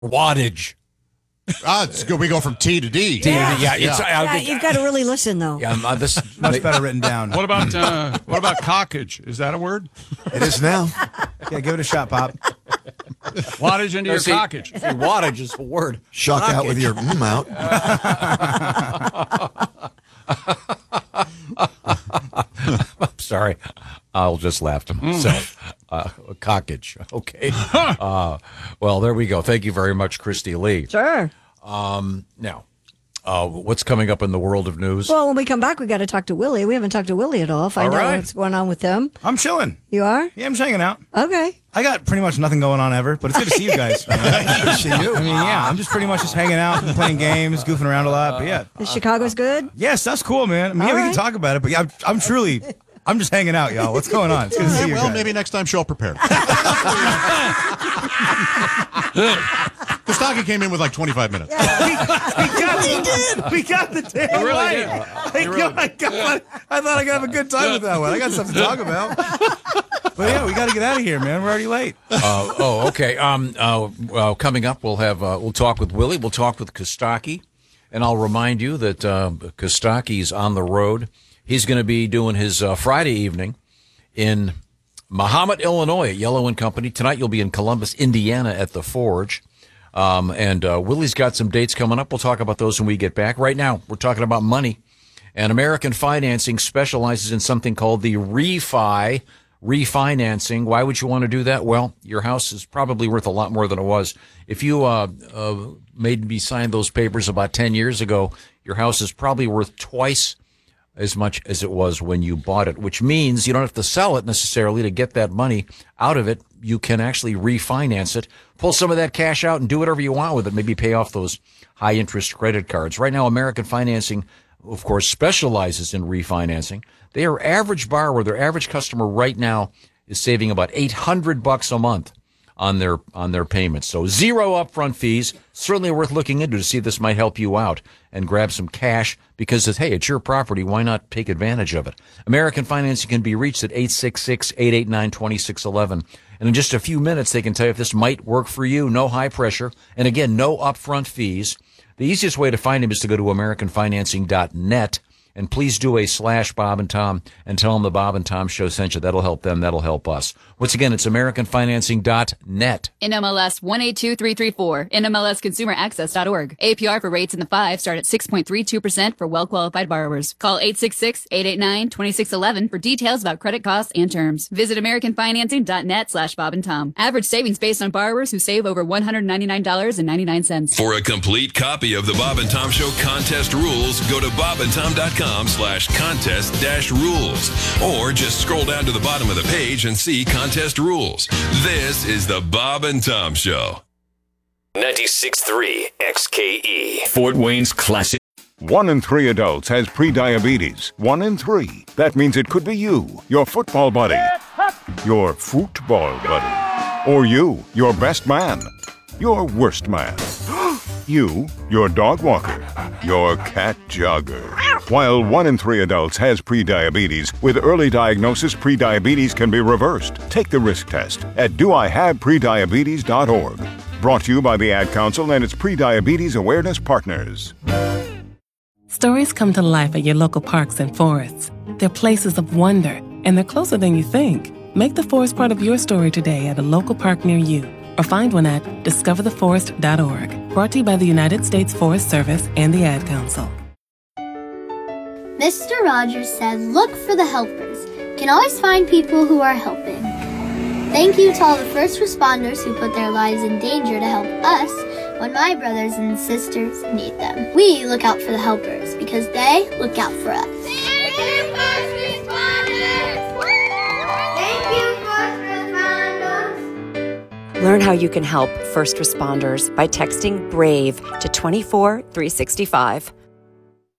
Wattage. It's good. We go from T to D. Yeah. You've got to really listen, though. Yeah, this Much better written down. What about cockage? Is that a word? It is now. Yeah, give it a shot, Pop. Wattage into your cockage. Wattage is a word. Shock out with your out. I'm sorry. I'll just laugh to myself. Cockage. Okay. Well, there we go. Thank you very much, Christy Lee. Sure. Now, what's coming up in the world of news? Well, when we come back, we got to talk to Willie. We haven't talked to Willie at all. Find out what's going on with him. I'm chilling. You are? Yeah, I'm just hanging out. Okay. I got pretty much nothing going on ever, but it's good to see you guys. Good to see you. I mean, yeah, I'm just pretty much just hanging out and playing games, goofing around a lot. But yeah. Chicago's good? Yes, that's cool, man. I mean, yeah, we can talk about it, but yeah, I'm just hanging out, y'all. What's going on? It's good to see you guys. Well, maybe next time show up prepared. Kostaki came in with like 25 minutes. We got the damn really right. did. I thought I could have a good time with that one. I got stuff to talk about. But yeah, we got to get out of here, man. We're already late. Okay. Coming up, we'll talk with Willie. We'll talk with Kostaki, and I'll remind you that Kostaki's on the road. He's going to be doing his Friday evening in Mahomet, Illinois at Yellow & Company. Tonight you'll be in Columbus, Indiana at the Forge. And Willie's got some dates coming up. We'll talk about those when we get back. Right now, we're talking about money. And American Financing specializes in something called the refinancing. Why would you want to do that? Well, your house is probably worth a lot more than it was. If you made me sign those papers about 10 years ago, your house is probably worth twice as much as it was when you bought it, which means you don't have to sell it necessarily to get that money out of it. You can actually refinance it, pull some of that cash out and do whatever you want with it. Maybe pay off those high interest credit cards. Right now, American Financing, of course, specializes in refinancing. Their average borrower, their average customer right now is saving about $800 a month on their payments. So zero upfront fees. Certainly worth looking into to see if this might help you out and grab some cash because, hey, it's your property. Why not take advantage of it? American Financing can be reached at 866-889-2611. And in just a few minutes, they can tell you if this might work for you. No high pressure. And again, no upfront fees. The easiest way to find them is to go to AmericanFinancing.net. And please do a /Bob and Tom and tell them the Bob and Tom Show sent you. That'll help them. That'll help us. Once again, it's AmericanFinancing.net. NMLS 182334. NMLSConsumerAccess.org. APR for rates in the 5 start at 6.32% for well-qualified borrowers. Call 866-889-2611 for details about credit costs and terms. Visit AmericanFinancing.net /Bob and Tom. Average savings based on borrowers who save over $199.99. For a complete copy of the Bob and Tom Show contest rules, go to bobandtom.com/contest-rules. Or just scroll down to the bottom of the page and see contest rules. This is the Bob and Tom Show. 96.3 XKE. Fort Wayne's classic. 1 in 3 adults has prediabetes. 1 in 3. That means it could be you, your football buddy, your football buddy, or you, your best man, your worst man, you, your dog walker, your cat jogger. While 1 in 3 adults has prediabetes, with early diagnosis, prediabetes can be reversed. Take the risk test at doihaveprediabetes.org. Brought to you by the Ad Council and its Prediabetes Awareness Partners. Stories come to life at your local parks and forests. They're places of wonder, and they're closer than you think. Make the forest part of your story today at a local park near you, or find one at discovertheforest.org. Brought to you by the United States Forest Service and the Ad Council. Mr. Rogers said, look for the helpers. You can always find people who are helping. Thank you to all the first responders who put their lives in danger to help us when my brothers and sisters need them. We look out for the helpers because they look out for us. Thank you, first responders! Thank you, first responders! Learn how you can help first responders by texting BRAVE to 24365.